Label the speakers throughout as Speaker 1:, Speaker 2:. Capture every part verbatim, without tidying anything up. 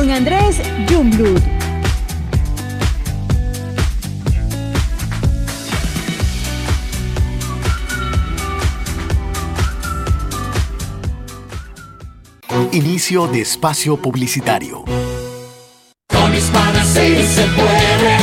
Speaker 1: con Andrés Jungblut.
Speaker 2: Inicio de espacio publicitario.
Speaker 3: Con Hispana sí se puede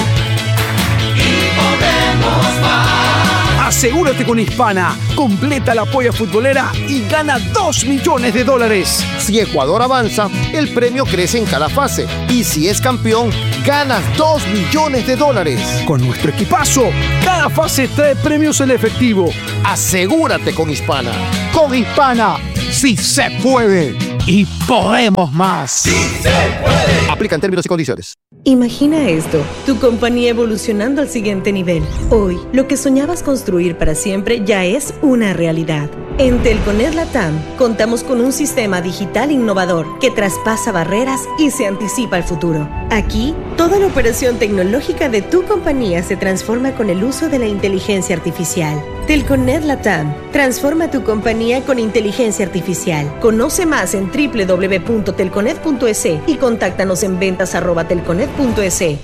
Speaker 3: y podemos más.
Speaker 4: Asegúrate con Hispana, completa la polla futbolera y gana dos millones de dólares.
Speaker 5: Si Ecuador avanza, el premio crece en cada fase. Y si es campeón, ganas dos millones de dólares.
Speaker 4: Con nuestro equipazo, cada fase trae premios en efectivo.
Speaker 5: Asegúrate con Hispana.
Speaker 4: Con Hispana, sí se puede. Y podemos más.
Speaker 3: ¡Sí se puede!
Speaker 5: Aplican términos y condiciones.
Speaker 6: Imagina esto, tu compañía evolucionando al siguiente nivel. Hoy, lo que soñabas construir para siempre ya es una realidad. En Telconet Latam, contamos con un sistema digital innovador que traspasa barreras y se anticipa al futuro. Aquí, toda la operación tecnológica de tu compañía se transforma con el uso de la inteligencia artificial. Telconet Latam, transforma tu compañía con inteligencia artificial. Conoce más en doble u doble u doble u punto telconet punto e s y contáctanos en ventas arroba telconet punto e s.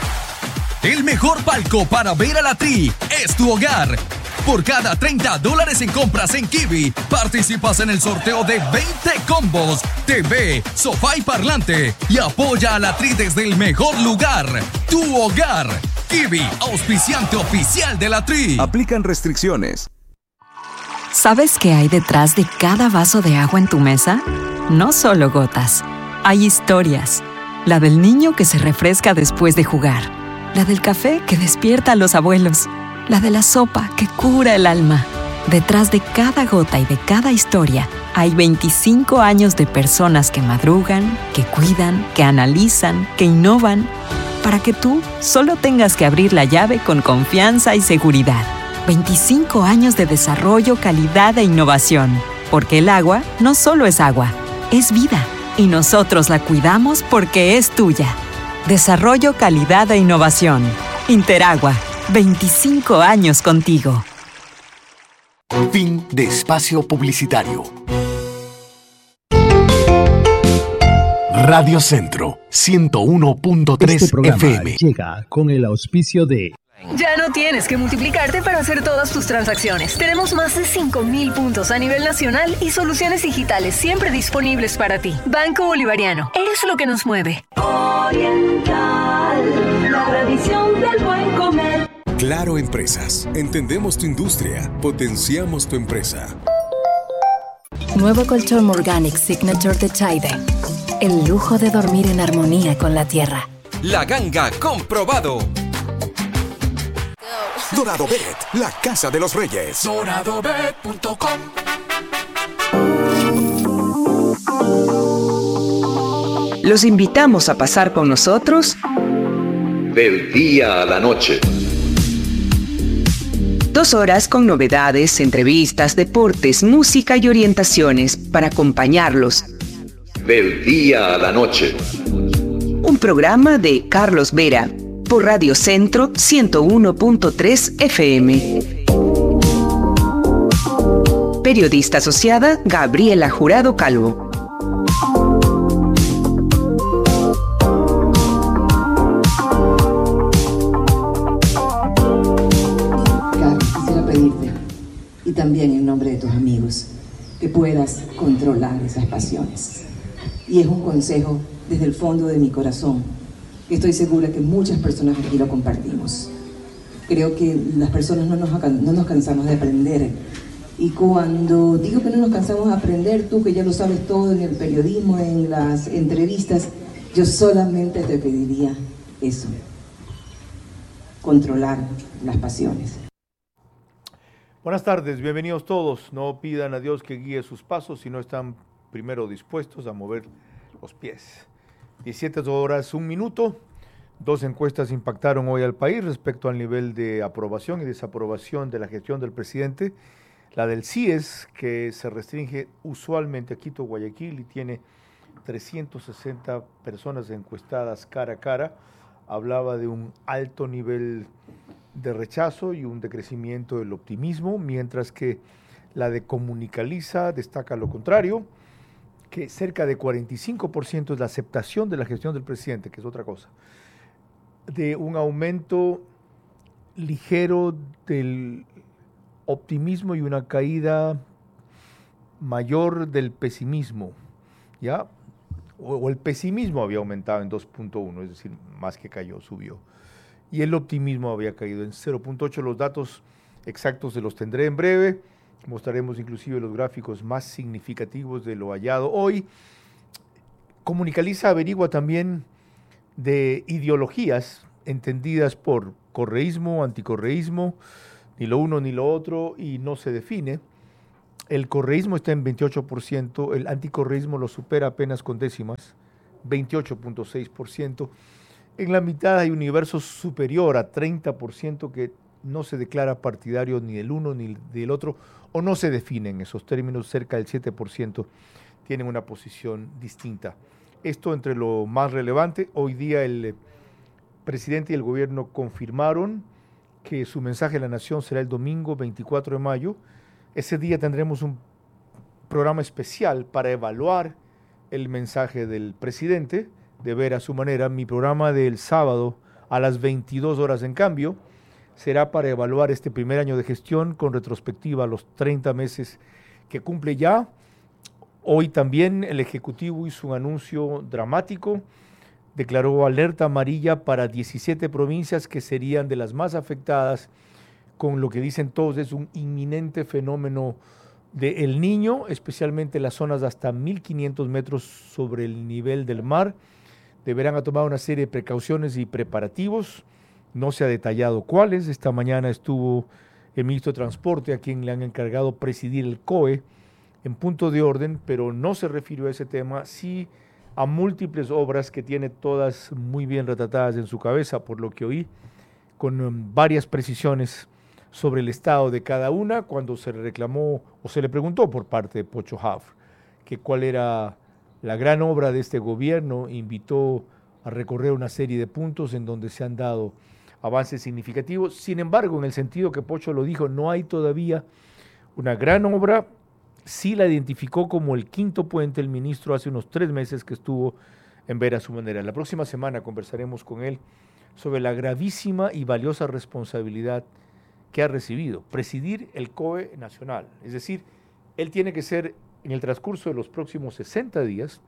Speaker 7: El mejor palco para ver a la Tri es tu hogar. Por cada treinta dólares en compras en Kiwi, participas en el sorteo de veinte combos, T V, sofá y parlante. Y apoya a la Tri desde el mejor lugar, tu hogar. Kiwi, auspiciante oficial de la Tri.
Speaker 8: Aplican restricciones.
Speaker 9: ¿Sabes qué hay detrás de cada vaso de agua en tu mesa? No solo gotas. Hay historias. La del niño que se refresca después de jugar. La del café que despierta a los abuelos. La de la sopa que cura el alma. Detrás de cada gota y de cada historia hay veinticinco años de personas que madrugan, que cuidan, que analizan, que innovan, para que tú solo tengas que abrir la llave con confianza y seguridad. veinticinco años de desarrollo, calidad e innovación. Porque el agua no solo es agua, es vida. Y nosotros la cuidamos porque es tuya. Desarrollo, calidad e innovación. Interagua. veinticinco años contigo.
Speaker 2: Fin de espacio publicitario. Radio Centro ciento uno punto tres
Speaker 10: Este programa
Speaker 2: F M
Speaker 10: llega con el auspicio de...
Speaker 11: Ya no tienes que multiplicarte para hacer todas tus transacciones. Tenemos más de cinco mil puntos a nivel nacional y soluciones digitales siempre disponibles para ti. Banco Bolivariano, eres lo que nos mueve.
Speaker 12: Oriental, la tradición del buen comer.
Speaker 8: Claro Empresas. Entendemos tu industria. Potenciamos tu empresa.
Speaker 13: Nuevo colchón Morganic Signature de Chaide. El lujo de dormir en armonía con la tierra.
Speaker 14: La ganga comprobado.
Speaker 8: Dorado Bet, la casa de los reyes.
Speaker 3: dorado bet punto com.
Speaker 15: Los invitamos a pasar con nosotros
Speaker 16: del día a la noche.
Speaker 15: Dos horas con novedades, entrevistas, deportes, música y orientaciones para acompañarlos.
Speaker 16: Del día a la noche.
Speaker 15: Un programa de Carlos Vera por Radio Centro ciento uno punto tres F M. Periodista asociada Gabriela Jurado Calvo.
Speaker 17: Y también en nombre de tus amigos, que puedas controlar esas pasiones. Y es un consejo desde el fondo de mi corazón, que estoy segura que muchas personas aquí lo compartimos. Creo que las personas no nos, no nos cansamos de aprender. Y cuando digo que no nos cansamos de aprender, tú que ya lo sabes todo en el periodismo, en las entrevistas, yo solamente te pediría eso: controlar las pasiones.
Speaker 18: Buenas tardes, bienvenidos todos. No pidan a Dios que guíe sus pasos si no están primero dispuestos a mover los pies. diecisiete horas, un minuto. Dos encuestas impactaron hoy al país respecto al nivel de aprobación y desaprobación de la gestión del presidente. La del CIES, que se restringe usualmente a Quito, Guayaquil, y tiene trescientas sesenta personas encuestadas cara a cara, hablaba de un alto nivel de rechazo y un decrecimiento del optimismo, mientras que la de Comunicaliza destaca lo contrario, que cerca de cuarenta y cinco por ciento es la aceptación de la gestión del presidente, que es otra cosa, de un aumento ligero del optimismo y una caída mayor del pesimismo, ¿ya? O, o el pesimismo había aumentado en dos punto uno, es decir, más que cayó, subió. Y el optimismo había caído en cero punto ocho. Los datos exactos se los tendré en breve. Mostraremos inclusive los gráficos más significativos de lo hallado hoy. Comunicaliza averigua también de ideologías entendidas por correísmo, anticorreísmo, ni lo uno ni lo otro, y no se define. El correísmo está en veintiocho por ciento, el anticorreísmo lo supera apenas con décimas, veintiocho punto seis por ciento. En la mitad hay un universo superior a treinta por ciento que no se declara partidario ni del uno ni del otro, o no se define en esos términos. Cerca del siete por ciento tienen una posición distinta. Esto entre lo más relevante. Hoy día el presidente y el gobierno confirmaron que su mensaje a la nación será el domingo veinticuatro de mayo. Ese día tendremos un programa especial para evaluar el mensaje del presidente, de ver a su manera. Mi programa del sábado a las veintidós horas, en cambio, será para evaluar este primer año de gestión con retrospectiva a los treinta meses que cumple ya. Hoy también el Ejecutivo hizo un anuncio dramático, declaró alerta amarilla para diecisiete provincias que serían de las más afectadas con lo que dicen todos es un inminente fenómeno de El Niño, especialmente las zonas hasta mil quinientos metros sobre el nivel del mar. Deberán tomar una serie de precauciones y preparativos. No se ha detallado cuáles. Esta mañana estuvo el ministro de Transporte, a quien le han encargado presidir el C O E, en punto de orden, pero no se refirió a ese tema, sí a múltiples obras que tiene todas muy bien retratadas en su cabeza, por lo que oí, con um, varias precisiones sobre el estado de cada una, cuando se le reclamó o se le preguntó por parte de Pocho Hafr que cuál era la gran obra de este gobierno. Invitó a recorrer una serie de puntos en donde se han dado avances significativos. Sin embargo, en el sentido que Pocho lo dijo, no hay todavía una gran obra. Sí la identificó como el quinto puente el ministro hace unos tres meses que estuvo en Ver a su manera. La próxima semana conversaremos con él sobre la gravísima y valiosa responsabilidad que ha recibido, presidir el C O E nacional. Es decir, él tiene que ser, en el transcurso de los próximos sesenta días,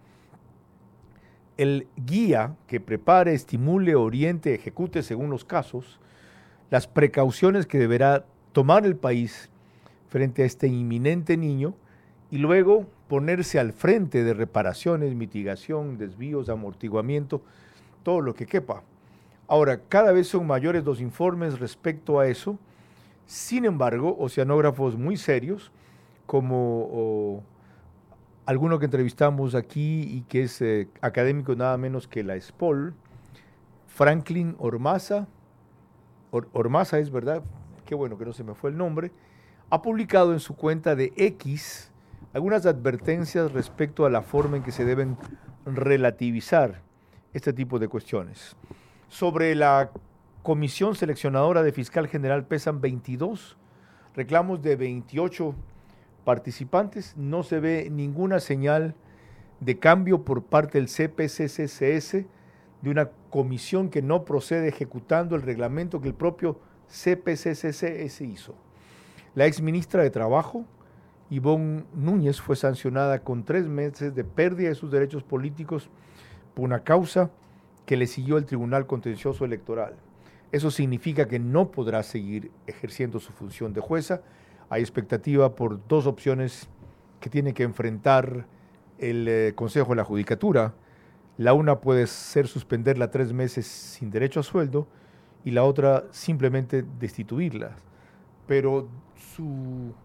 Speaker 18: el guía que prepare, estimule, oriente, ejecute según los casos, las precauciones que deberá tomar el país frente a este inminente niño, y luego ponerse al frente de reparaciones, mitigación, desvíos, amortiguamiento, todo lo que quepa. Ahora, cada vez son mayores los informes respecto a eso. Sin embargo, oceanógrafos muy serios, como oh, alguno que entrevistamos aquí y que es eh, académico nada menos que la S P O L, Franklin Ormaza, Or, Ormaza es verdad, qué bueno que no se me fue el nombre, ha publicado en su cuenta de X algunas advertencias respecto a la forma en que se deben relativizar este tipo de cuestiones. Sobre la comisión seleccionadora de fiscal general pesan veintidós reclamos de veintiocho participantes. No se ve ninguna señal de cambio por parte del C P C C C S, de una comisión que no procede ejecutando el reglamento que el propio C P C C C S hizo. La exministra de Trabajo, Ivonne Núñez, fue sancionada con tres meses de pérdida de sus derechos políticos por una causa que le siguió el Tribunal Contencioso Electoral. Eso significa que no podrá seguir ejerciendo su función de jueza. Hay expectativa por dos opciones que tiene que enfrentar el eh, Consejo de la Judicatura. La una puede ser suspenderla tres meses sin derecho a sueldo y la otra simplemente destituirla. Pero su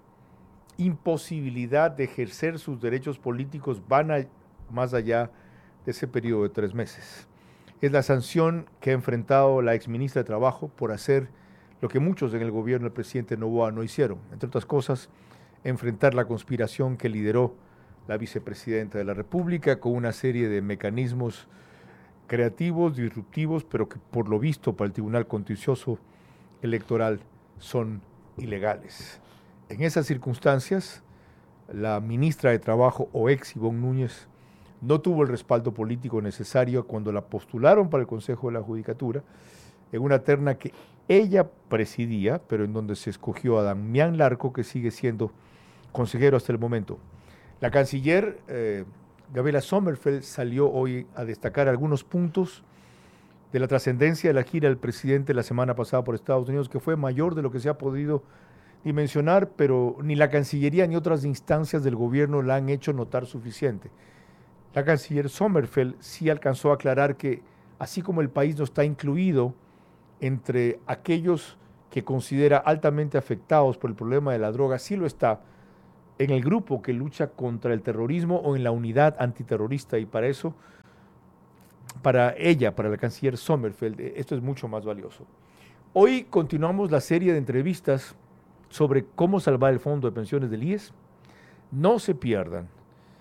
Speaker 18: imposibilidad de ejercer sus derechos políticos van a, más allá de ese periodo de tres meses. Es la sanción que ha enfrentado la exministra de Trabajo por hacer lo que muchos en el gobierno del presidente Noboa no hicieron, entre otras cosas, enfrentar la conspiración que lideró la vicepresidenta de la República con una serie de mecanismos creativos, disruptivos, pero que por lo visto para el Tribunal Contencioso Electoral son ilegales. En esas circunstancias, la ministra de Trabajo, o ex Ivonne Núñez, no tuvo el respaldo político necesario cuando la postularon para el Consejo de la Judicatura, en una terna que ella presidía, pero en donde se escogió a Damián Larco, que sigue siendo consejero hasta el momento. La canciller eh, Gabriela Sommerfeld salió hoy a destacar algunos puntos de la trascendencia de la gira del presidente la semana pasada por Estados Unidos, que fue mayor de lo que se ha podido dimensionar, pero ni la Cancillería ni otras instancias del gobierno la han hecho notar suficiente. La canciller Sommerfeld sí alcanzó a aclarar que, así como el país no está incluido entre aquellos que considera altamente afectados por el problema de la droga, sí lo está en el grupo que lucha contra el terrorismo o en la unidad antiterrorista, y para eso, para ella, para la canciller Sommerfeld, esto es mucho más valioso. Hoy continuamos la serie de entrevistas sobre cómo salvar el fondo de pensiones del I E S. No se pierdan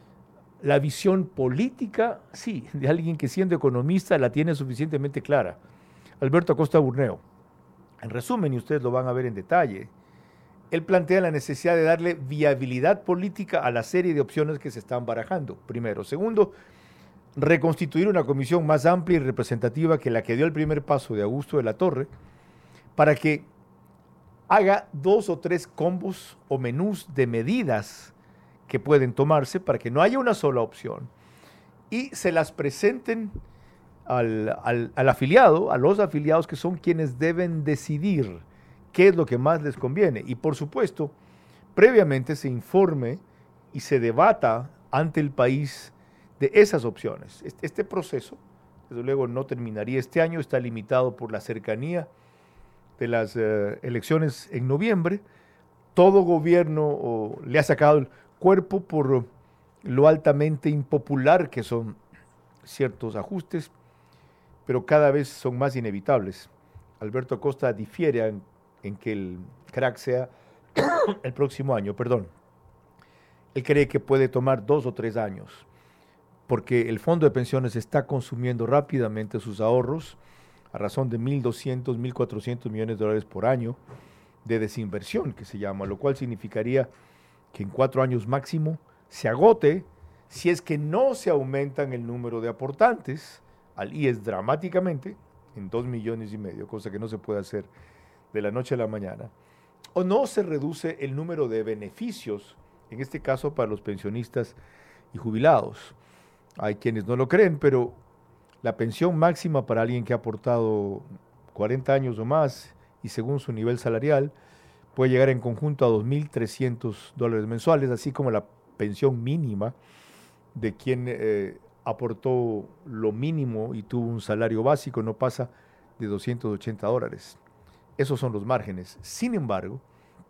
Speaker 18: la visión política, sí, de alguien que siendo economista la tiene suficientemente clara, Alberto Acosta Burneo. En resumen, y ustedes lo van a ver en detalle, él plantea la necesidad de darle viabilidad política a la serie de opciones que se están barajando, primero. Segundo, reconstituir una comisión más amplia y representativa que la que dio el primer paso de Augusto de la Torre, para que haga dos o tres combos o menús de medidas que pueden tomarse para que no haya una sola opción y se las presenten al, al, al afiliado, a los afiliados que son quienes deben decidir qué es lo que más les conviene. Y por supuesto, previamente se informe y se debata ante el país de esas opciones. Este, este proceso, desde luego, no terminaría este año, está limitado por la cercanía de las uh, elecciones en noviembre. Todo gobierno oh, le ha sacado el cuerpo por lo altamente impopular que son ciertos ajustes, pero cada vez son más inevitables. Alberto Acosta difiere en, en que el crack sea el próximo año, perdón. Él cree que puede tomar dos o tres años, porque el fondo de pensiones está consumiendo rápidamente sus ahorros a razón de mil doscientos, mil cuatrocientos millones de dólares por año de desinversión, que se llama, lo cual significaría que en cuatro años máximo se agote si es que no se aumentan el número de aportantes al I E S dramáticamente en dos millones y medio, cosa que no se puede hacer de la noche a la mañana, o no se reduce el número de beneficios, en este caso para los pensionistas y jubilados. Hay quienes no lo creen, pero la pensión máxima para alguien que ha aportado cuarenta años o más y según su nivel salarial puede llegar en conjunto a dos mil trescientos dólares mensuales, así como la pensión mínima de quien eh, aportó lo mínimo y tuvo un salario básico, no pasa de doscientos ochenta dólares. Esos son los márgenes. Sin embargo,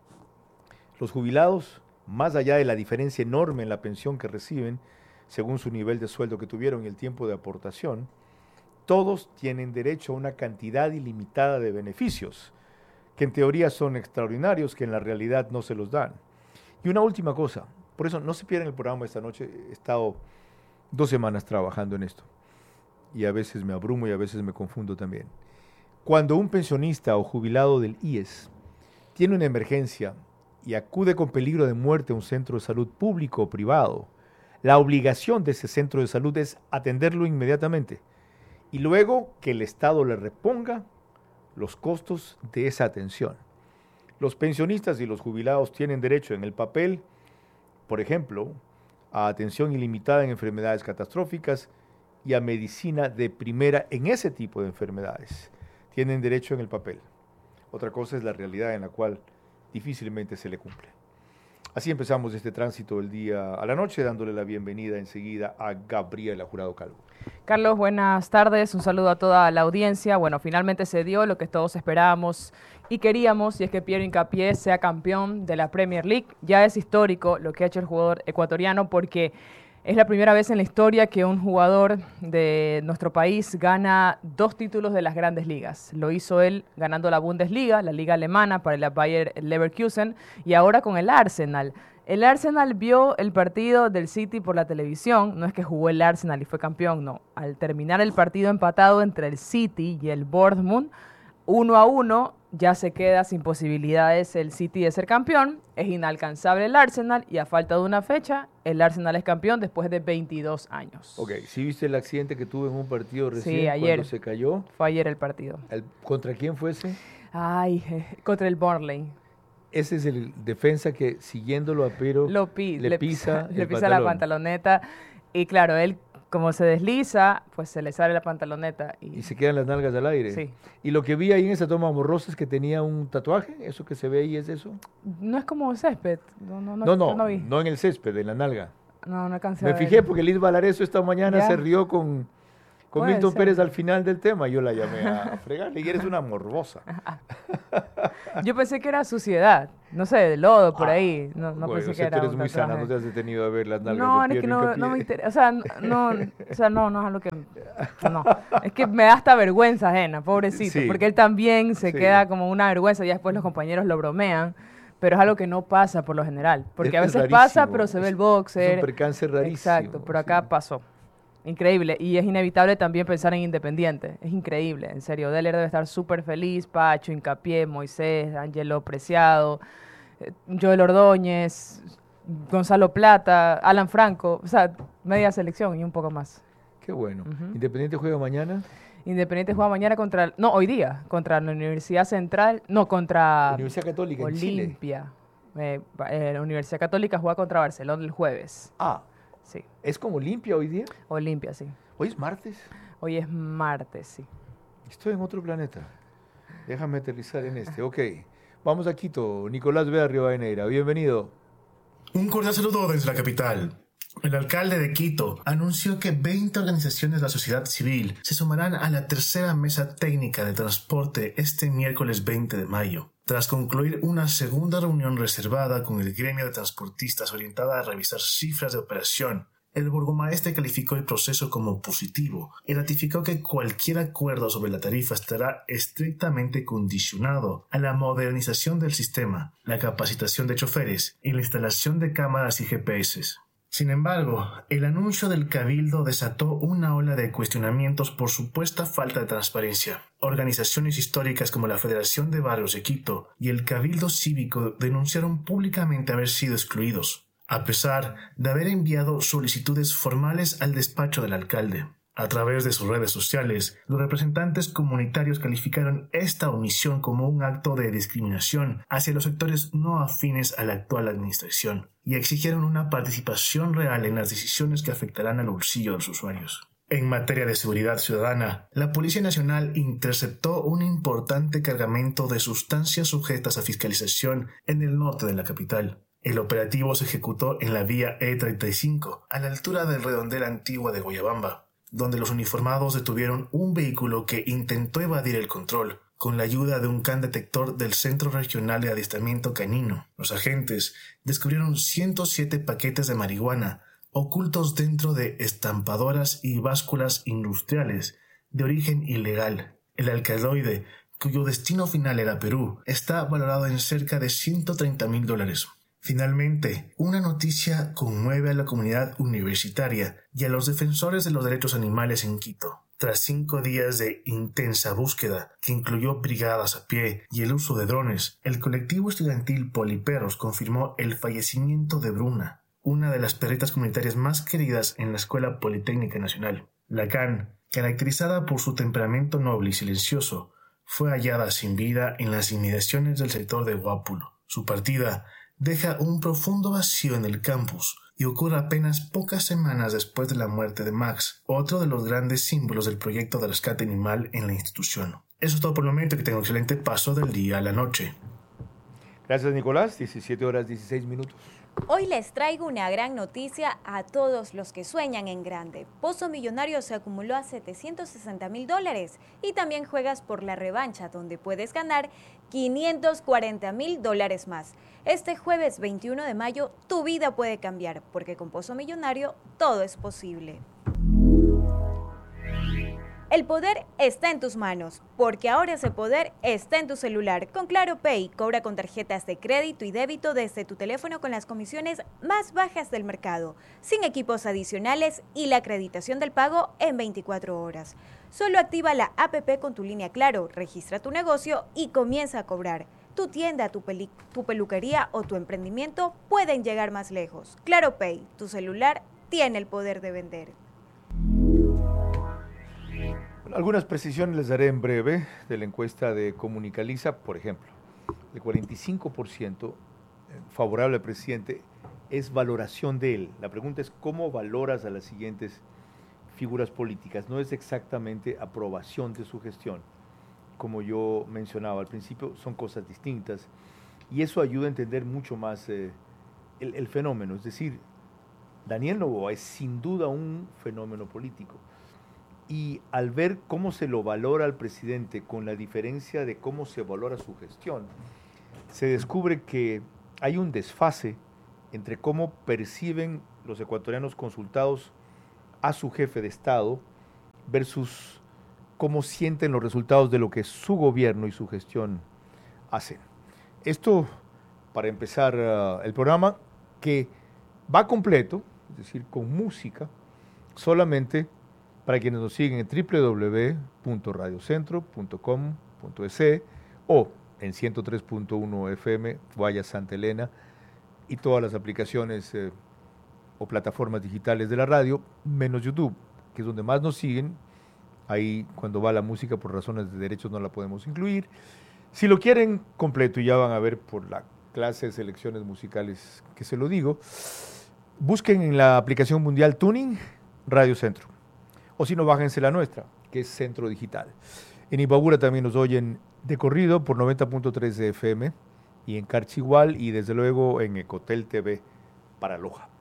Speaker 18: los jubilados, más allá de la diferencia enorme en la pensión que reciben, según su nivel de sueldo que tuvieron y el tiempo de aportación, todos tienen derecho a una cantidad ilimitada de beneficios, que en teoría son extraordinarios, que en la realidad no se los dan. Y una última cosa, por eso no se pierdan el programa esta noche, he estado dos semanas trabajando en esto, y a veces me abrumo y a veces me confundo también. Cuando un pensionista o jubilado del I E S tiene una emergencia y acude con peligro de muerte a un centro de salud público o privado, la obligación de ese centro de salud es atenderlo inmediatamente y luego que el Estado le reponga los costos de esa atención. Los pensionistas y los jubilados tienen derecho en el papel, por ejemplo, a atención ilimitada en enfermedades catastróficas y a medicina de primera en ese tipo de enfermedades. Tienen derecho en el papel. Otra cosa es la realidad en la cual difícilmente se le cumple. Así empezamos este tránsito del día a la noche, dándole la bienvenida enseguida a Gabriela Jurado Calvo.
Speaker 1: Carlos, buenas tardes, un saludo a toda la audiencia. Bueno, finalmente se dio lo que todos esperábamos y queríamos, y es que Piero Hincapié sea campeón de la Premier League. Ya es histórico lo que ha hecho el jugador ecuatoriano, porque es la primera vez en la historia que un jugador de nuestro país gana dos títulos de las grandes ligas. Lo hizo él ganando la Bundesliga, la liga alemana para el Bayer Leverkusen, y ahora con el Arsenal. El Arsenal vio el partido del City por la televisión, no es que jugó el Arsenal y fue campeón, no. Al terminar el partido empatado entre el City y el Bournemouth, uno a uno, ya se queda sin posibilidades el City de ser campeón, es inalcanzable el Arsenal y a falta de una fecha, el Arsenal es campeón después de veintidós años.
Speaker 18: Ok, ¿sí viste el accidente que tuvo en un partido recién
Speaker 1: sí, ayer,
Speaker 18: cuando se cayó?
Speaker 1: Fue ayer el partido.
Speaker 18: El, ¿Contra quién fue ese?
Speaker 1: Ay, eh, contra el Burnley.
Speaker 18: Ese es el defensa que siguiéndolo a Pero
Speaker 1: Lo pi
Speaker 18: le,
Speaker 1: le
Speaker 18: pisa,
Speaker 1: pisa, le pisa la pantaloneta y claro, él como se desliza, pues se le sale la pantaloneta. Y,
Speaker 18: y se quedan las nalgas al aire.
Speaker 1: Sí.
Speaker 18: Y lo que vi ahí en esa toma borrosa es que tenía un tatuaje, ¿eso que se ve ahí es eso?
Speaker 1: No es como césped. No, no, no,
Speaker 18: no, no,
Speaker 1: no, vi.
Speaker 18: no en el césped, en la nalga.
Speaker 1: No, no alcancé
Speaker 18: Me
Speaker 1: a ver.
Speaker 18: fijé porque Liz Valareso esta mañana
Speaker 1: ¿Ya?
Speaker 18: se rió con, con
Speaker 1: Puede
Speaker 18: Milton
Speaker 1: ser.
Speaker 18: Pérez al final del tema. Yo la llamé a fregarle y eres una morbosa.
Speaker 1: Yo pensé que era suciedad, no sé, de lodo por ahí. No, no
Speaker 18: Bueno,
Speaker 1: pensé
Speaker 18: o
Speaker 1: que
Speaker 18: sea,
Speaker 1: era
Speaker 18: tú eres
Speaker 1: un
Speaker 18: muy sana,
Speaker 1: tatuaje.
Speaker 18: no te has detenido a ver las nalgas
Speaker 1: No,
Speaker 18: de
Speaker 1: es que
Speaker 18: Piero
Speaker 1: no,
Speaker 18: Hincapié.
Speaker 1: no me interesa. O sea, no, o sea, no, no es algo que. No, es que me da hasta vergüenza ajena, pobrecito.
Speaker 18: Sí.
Speaker 1: Porque él también se
Speaker 18: Sí.
Speaker 1: queda como una vergüenza. Ya después los compañeros lo bromean. Pero es algo que no pasa por lo general. Porque
Speaker 18: Es-
Speaker 1: a
Speaker 18: es
Speaker 1: veces
Speaker 18: rarísimo.
Speaker 1: pasa, pero se ve
Speaker 18: Es-
Speaker 1: el boxer.
Speaker 18: es un percance rarísimo,
Speaker 1: Exacto, pero acá pasó. Increíble. Y es inevitable también pensar en Independiente. Es increíble, en serio. Deller debe estar súper feliz. Pacho, Hincapié, Moisés, Ángelo Preciado, eh, Joel Ordóñez, Gonzalo Plata, Alan Franco. O sea, media selección y un poco más.
Speaker 18: Qué bueno. ¿Independiente juega mañana?
Speaker 1: Independiente juega mañana contra... No, hoy día. Contra la Universidad Central. No, contra...
Speaker 18: Universidad Católica en Chile.
Speaker 1: Olimpia. Eh, ba- eh, la Universidad Católica juega contra Barcelona el jueves.
Speaker 18: Ah.
Speaker 1: Sí.
Speaker 18: ¿Es como Olimpia hoy día?
Speaker 1: Olimpia, sí.
Speaker 18: ¿Hoy es martes?
Speaker 1: Hoy es martes, sí.
Speaker 18: Estoy en otro planeta. Déjame aterrizar en este. Ok. Vamos a Quito. Nicolás Vea Rivadeneira. Bienvenido.
Speaker 19: Un cordial saludo desde la capital. El alcalde de Quito anunció que veinte organizaciones de la sociedad civil se sumarán a la tercera mesa técnica de transporte este miércoles veinte de mayo, tras concluir una segunda reunión reservada con el gremio de transportistas orientada a revisar cifras de operación. El burgomaestre calificó el proceso como positivo y ratificó que cualquier acuerdo sobre la tarifa estará estrictamente condicionado a la modernización del sistema, la capacitación de choferes y la instalación de cámaras y G P S. Sin embargo, el anuncio del Cabildo desató una ola de cuestionamientos por supuesta falta de transparencia. Organizaciones históricas como la Federación de Barrios de Quito y el Cabildo Cívico denunciaron públicamente haber sido excluidos, a pesar de haber enviado solicitudes formales al despacho del alcalde. A través de sus redes sociales, los representantes comunitarios calificaron esta omisión como un acto de discriminación hacia los sectores no afines a la actual administración y exigieron una participación real en las decisiones que afectarán al bolsillo de los usuarios. En materia de seguridad ciudadana, la Policía Nacional interceptó un importante cargamento de sustancias sujetas a fiscalización en el norte de la capital. El operativo se ejecutó en la vía E treinta y cinco, a la altura del redondel antiguo de Guayabamba, donde los uniformados detuvieron un vehículo que intentó evadir el control, con la ayuda de un can detector del Centro Regional de Adiestramiento Canino. Los agentes descubrieron ciento siete paquetes de marihuana ocultos dentro de estampadoras y básculas industriales de origen ilegal. El alcaloide, cuyo destino final era Perú, está valorado en cerca de ciento treinta mil dólares. Finalmente, una noticia conmueve a la comunidad universitaria y a los defensores de los derechos animales en Quito. Tras cinco días de intensa búsqueda, que incluyó brigadas a pie y el uso de drones, el colectivo estudiantil Poliperros confirmó el fallecimiento de Bruna, una de las perritas comunitarias más queridas en la Escuela Politécnica Nacional. Lacan, caracterizada por su temperamento noble y silencioso, fue hallada sin vida en las inmediaciones del sector de Guápulo. Su partida deja un profundo vacío en el campus y ocurre apenas pocas semanas después de la muerte de Max, otro de los grandes símbolos del proyecto de rescate animal en la institución. Eso es todo por el momento, que tenga un excelente paso del día a la noche.
Speaker 18: Gracias, Nicolás. diecisiete horas dieciséis minutos.
Speaker 20: Hoy les traigo una gran noticia a todos los que sueñan en grande. Pozo Millonario se acumuló a setecientos sesenta mil dólares y también juegas por la revancha, donde puedes ganar quinientos cuarenta mil dólares más. Este jueves veintiuno de mayo tu vida puede cambiar, porque con Pozo Millonario todo es posible. El poder está en tus manos, porque ahora ese poder está en tu celular. Con Claro Pay, cobra con tarjetas de crédito y débito desde tu teléfono con las comisiones más bajas del mercado, sin equipos adicionales y la acreditación del pago en veinticuatro horas. Solo activa la app con tu línea Claro, registra tu negocio y comienza a cobrar. Tu tienda, tu, peli- tu peluquería o tu emprendimiento pueden llegar más lejos. Claro Pay, tu celular tiene el poder de vender.
Speaker 18: Algunas precisiones les daré en breve de la encuesta de Comunicaliza. Por ejemplo, el cuarenta y cinco por ciento favorable al presidente es valoración de él. La pregunta es cómo valoras a las siguientes figuras políticas. No es exactamente aprobación de su gestión. Como yo mencionaba al principio, son cosas distintas y eso ayuda a entender mucho más eh, el, el fenómeno. Es decir, Daniel Noboa es sin duda un fenómeno político. Y al ver cómo se lo valora al presidente con la diferencia de cómo se valora su gestión, se descubre que hay un desfase entre cómo perciben los ecuatorianos consultados a su jefe de Estado versus cómo sienten los resultados de lo que su gobierno y su gestión hacen. Esto para empezar uh, el programa, que va completo, es decir, con música, solamente para quienes nos siguen en doble u doble u doble u punto radiocentro punto com punto es o en ciento tres punto uno F M, Guaya Santa Elena, y todas las aplicaciones eh, o plataformas digitales de la radio, menos YouTube, que es donde más nos siguen. Ahí cuando va la música por razones de derechos no la podemos incluir. Si lo quieren completo, y ya van a ver por la clase de selecciones musicales que se lo digo, busquen en la aplicación mundial Tuning Radio Centro. O si no, bájense la nuestra, que es Centro Digital. En Ibaguara también nos oyen de corrido por noventa punto tres de F M y en Carchi igual, y desde luego en Ecotel T V para Loja.